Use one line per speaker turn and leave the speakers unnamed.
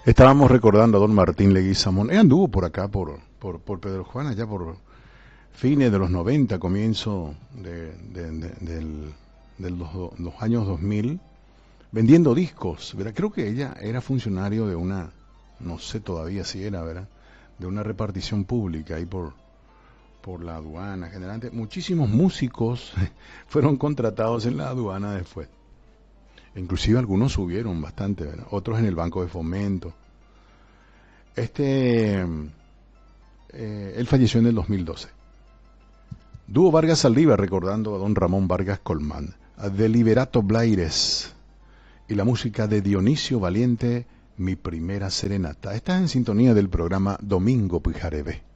Estábamos recordando a don Martín Leguizamón. Él anduvo por acá, por Pedro Juan, allá por fines de los 90, comienzo de los años 2000, vendiendo discos, ¿verdad? Creo que ella era funcionario de una, no sé todavía si era, ¿verdad? De una repartición pública ahí por la aduana. Generalmente muchísimos músicos fueron contratados en la aduana después. Inclusive algunos subieron bastante, ¿verdad? Otros en el Banco de Fomento. Él falleció en el 2012. Dúo Vargas Saldívar recordando a don Ramón Vargas Colmán, a Deliberato Blaires y la música de Dionisio Valiente, Mi Primera Serenata. Estás en sintonía del programa Domingo Pujarebe.